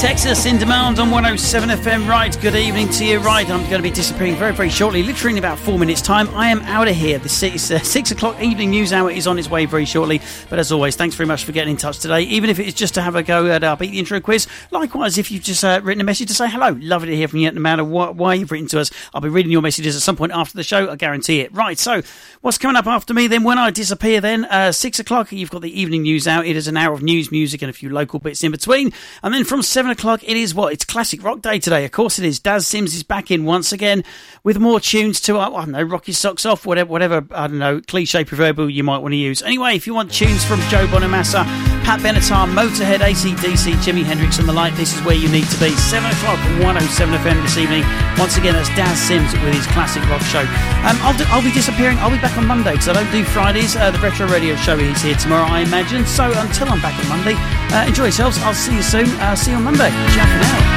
Texas in demand on 107 FM. Right, good evening to you. Right, I'm going to be disappearing very, very shortly, literally in about 4 minutes' time. I am out of here. The 6 o'clock evening news hour is on its way very shortly. But as always, thanks very much for getting in touch today, even if it's just to have a go at our Beat the Intro quiz. Likewise, if you've just written a message to say hello, lovely to hear from you, no matter why you've written to us. I'll be reading your messages at some point after the show, I guarantee it. Right, so what's coming up after me then? When I disappear then, 6 o'clock, you've got the evening news out. It is an hour of news, music and a few local bits in between. And then from 7 o'clock, it is what? It's Classic Rock Day today. Of course it is. Daz Sims is back in once again with more tunes to, I don't know, rock your socks off, whatever, I don't know, cliche proverbial you might want to use. Anyway, if you want tunes from Joe Bonamassa, Pat Benatar, Motorhead, AC/DC, Jimi Hendrix and the like, this is where you need to be. 7 o'clock, 107 FM this evening. Once again, that's Daz Sims with his Classic Rock Show. I'll be disappearing. I'll be back on Monday because I don't do Fridays. The Retro Radio Show is here tomorrow, I imagine. So until I'm back on Monday, enjoy yourselves. I'll see you soon. See you on Monday. Ciao for now.